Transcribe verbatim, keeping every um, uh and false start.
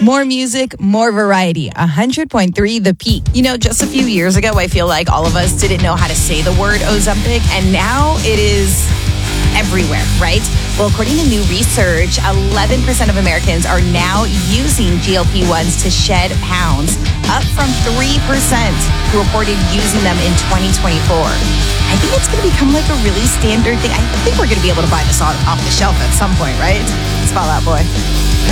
More music, more variety. one hundred point three The Peak. You know, just a few years ago, I feel like all of us didn't know how to say the word Ozempic, and now it is everywhere, right? Well, according to new research, eleven percent of Americans are now using G L P ones to shed pounds, up from three percent who reported using them in twenty twenty-four. I think it's going to become like a really standard thing. I think we're going to be able to buy this off the shelf at some point, right? It's Fall Out Boy.